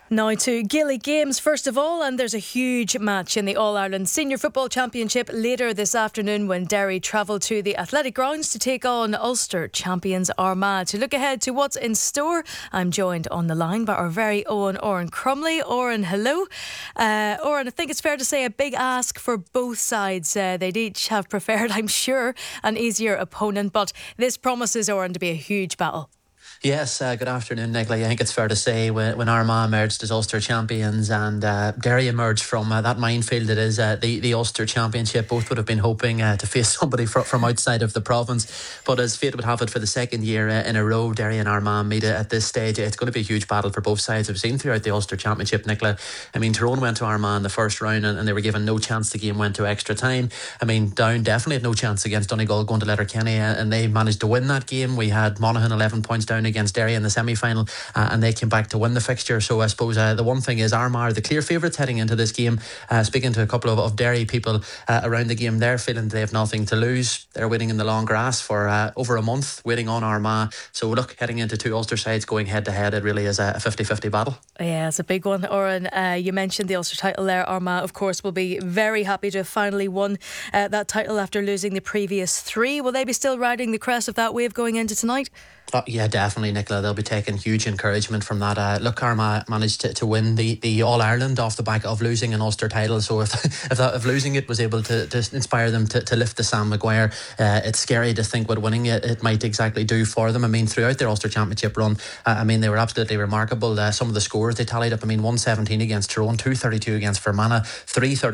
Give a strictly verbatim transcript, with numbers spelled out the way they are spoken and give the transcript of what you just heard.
Now to Gilly Games first of all, and there's a huge match in the All-Ireland Senior Football Championship later this afternoon when Derry travel to the Athletic Grounds to take on Ulster champions Armagh. To look ahead to what's in store, I'm joined on the line by our very own Oran Crumley. Oran, hello. Uh, Oran, I think it's fair to say a big ask for both sides. Uh, they'd each have preferred, I'm sure, an easier opponent, but this promises, Oran, to be a huge battle. Yes, uh, good afternoon, Nicola. I think it's fair to say when, when Armagh emerged as Ulster champions and uh, Derry emerged from uh, that minefield that is uh, the, the Ulster Championship, both would have been hoping uh, to face somebody fr- from outside of the province. But as fate would have it, for the second year uh, in a row, Derry and Armagh meet at this stage. It's going to be a huge battle for both sides. We've seen throughout the Ulster Championship, Nicola. I mean, Tyrone went to Armagh in the first round and, and they were given no chance. The game went to extra time. I mean, Down definitely had no chance against Donegal going to Letterkenny, uh, and they managed to win that game. We had Monaghan eleven points down against Derry in the semi-final, uh, and they came back to win the fixture. So I suppose uh, the one thing is Armagh are the clear favourites heading into this game. Uh, speaking to a couple of, of Derry people uh, around the game, they're feeling they have nothing to lose. They're waiting in the long grass for uh, over a month, waiting on Armagh. So look, heading into two Ulster sides going head to head, it really is a fifty-fifty battle. Yeah, it's a big one, Oran. Uh, you mentioned the Ulster title there. Armagh, of course, will be very happy to have finally won uh, that title after losing the previous three. Will they be still riding the crest of that wave going into tonight? Oh, yeah, definitely, Nicola. They'll be taking huge encouragement from that. Uh, look, Armagh managed to, to win the, the All-Ireland off the back of losing an Ulster title. So if if, that, if losing it was able to, to inspire them to, to lift the Sam Maguire, uh, it's scary to think what winning it, it might exactly do for them. I mean, throughout their Ulster Championship run, uh, I mean, they were absolutely remarkable. Uh, some of the scores they tallied up, I mean, one seventeen against Tyrone, two thirty-two against Fermanagh, three thirty